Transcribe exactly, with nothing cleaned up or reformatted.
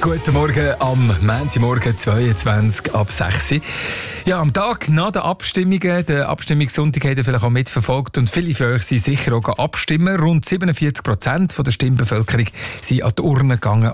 Guten Morgen am Montagmorgen, zweiundzwanzig ab sechs Uhr. Ja, am Tag nach den Abstimmungen, der Abstimmungssonntag, habt ihr vielleicht auch mitverfolgt und viele von euch sind sicher auch abstimmen. Rund siebenundvierzig Prozent der Stimmbevölkerung sind an die Urne gegangen